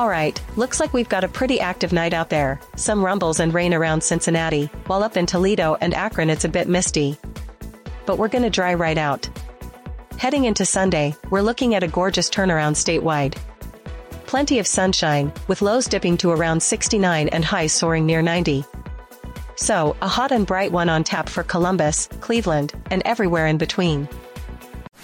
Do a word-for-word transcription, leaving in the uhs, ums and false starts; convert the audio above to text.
Alright, looks like we've got a pretty active night out there, some rumbles and rain around Cincinnati, while up in Toledo and Akron it's a bit misty. But we're gonna dry right out. Heading into Sunday, we're looking at a gorgeous turnaround statewide. Plenty of sunshine, with lows dipping to around sixty-nine and highs soaring near ninety. So, a hot and bright one on tap for Columbus, Cleveland, and everywhere in between.